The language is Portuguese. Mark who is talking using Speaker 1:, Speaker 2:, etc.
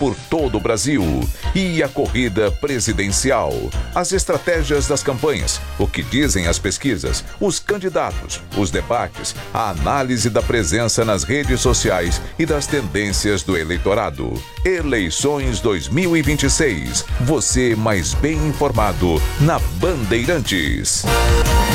Speaker 1: por todo o Brasil. E a corrida presidencial. As estratégias das campanhas, o que dizem as pesquisas, os candidatos, os debates, a análise da presença nas redes sociais e das tendências do eleitorado. Eleições 2026. Você mais bem informado na Bandeirantes.